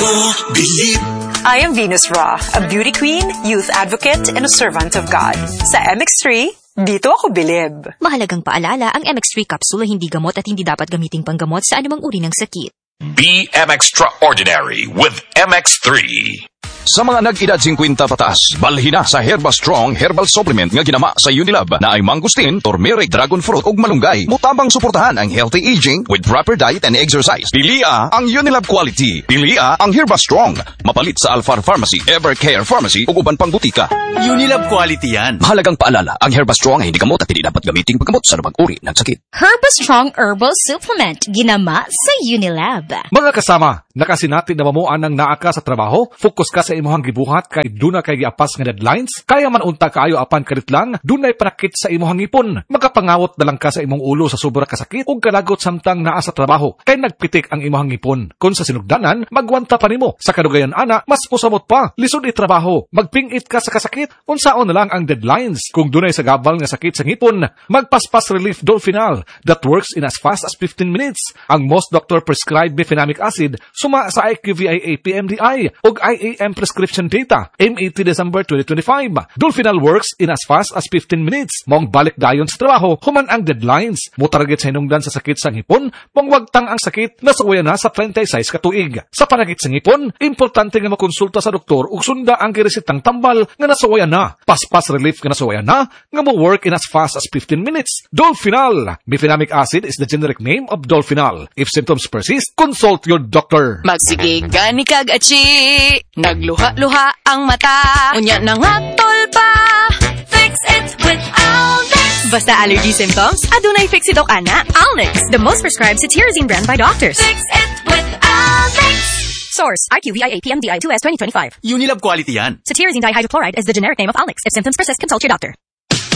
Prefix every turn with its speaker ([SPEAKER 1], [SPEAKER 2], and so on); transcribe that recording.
[SPEAKER 1] I am Venus Ra, a beauty queen, youth advocate, and a servant of God. Sa MX3, dito ako bilib.
[SPEAKER 2] Mahalagang paalala, ang MX3 capsule ay hindi gamot at hindi dapat gamiting panggamot sa anumang uri ng sakit.
[SPEAKER 3] Be extraordinary with MX3. Sa mga nag-edad 50 pataas, balhina sa Herba Strong Herbal Supplement nga ginama sa Unilab na ay mangustin, turmeric, dragon fruit ug malunggay. Mutabang suportahan ang healthy aging with proper diet and exercise. Pilia ang Unilab quality. Pilia ang Herba Strong. Mapalit sa Alfar Pharmacy, Evercare Pharmacy ug uban pang butika.
[SPEAKER 4] Unilab quality yan.
[SPEAKER 3] Mahalagang paalala, ang Herba Strong ay hindi gamot at hindi dapat gamiting paggamot sa anumang uri ng sakit.
[SPEAKER 2] Herba Strong Herbal Supplement, ginama sa Unilab.
[SPEAKER 5] Mga kasama, nakasinati na mamuan ng naaka sa trabaho, focus ka sa imuhang gibuhat kay duna kay giapas nga deadlines, kaya man unta kaayo apan karit lang, dunay panakit sa imuhang ipon. Magapangawot na lang ka sa imong ulo sa sobra kasakit ug kalagot samtang naa sa trabaho, kay nagpitik ang imuhang ipon. Kung sa sinugdanan, magwanta pa nimo. Sa kadugayan ana, mas musamot pa, lisod itrabaho, magpingit ka sa kasakit, unsaon na lang ang deadlines. Kung dunay sa gabal nga sakit sa ngipon, magpaspas relief Dolphinal that works in as fast as 15 minutes. Ang most doctor prescribed bifenamic acid suma sa IQVIA PMDI ug IAM prescription data M18 December 2025. Dolphinal works in as fast as 15 minutes. Mong balik dayon sa trabaho human ang deadlines. Mo target sa hinungdan sa sakit sa ngipon, mong wagtang ang sakit nasuwayan na sa 36 ka tuig. Sa panakit sa ngipon, importante nga makonsulta sa doktor ug sunda ang giresitang tambal nga nasuwayan na. Paspas relief nga nasuwayan na nga mo work in as fast as 15 minutes. Dolphinal. Bifenamic acid is the generic name of Dolphinal. If symptoms persist, consult your doctor.
[SPEAKER 6] Magsige gani kag achi, nagluha-luha ang mata, unya nang hatol pa. Fix it with Alnex.
[SPEAKER 2] Basta allergy symptoms, adunay fix it ana. Alnex, the most prescribed cetirizine brand by doctors.
[SPEAKER 6] Fix it with Alnex.
[SPEAKER 2] Source, IQVIA PMDI 2S 2025.
[SPEAKER 4] Unilab quality yan.
[SPEAKER 2] Cetirizine dihydrochloride is the generic name of Alnex. If symptoms persist, consult your doctor.